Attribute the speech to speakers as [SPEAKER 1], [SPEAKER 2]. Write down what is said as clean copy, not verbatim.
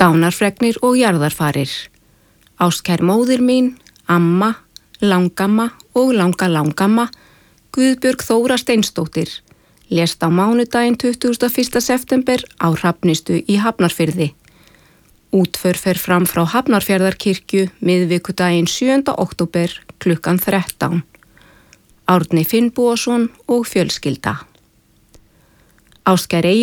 [SPEAKER 1] Dánarfregnir og jarðarfarir. Ástkær móðir mín, amma, langamma og langalangamma, Guðbjörg Þóra Steinsdóttir, lést á mánudaginn 21. september á Hrafnistu í Hafnarfirði. Útför fer fram frá Hafnarfjarðarkirkju miðvikudaginn 7. október klukkan 13. Árni Finnbogason og fjölskylda. Ástkær